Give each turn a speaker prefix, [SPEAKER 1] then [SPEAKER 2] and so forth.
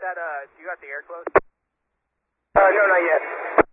[SPEAKER 1] that, you got the air closed?
[SPEAKER 2] No, not yet.